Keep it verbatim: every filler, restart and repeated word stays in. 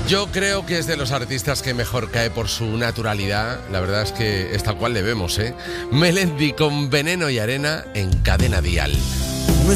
Yo creo que es de los artistas que mejor cae por su naturalidad. La verdad es que es tal cual le vemos, ¿eh? Melendi con Veneno y Arena en Cadena Dial.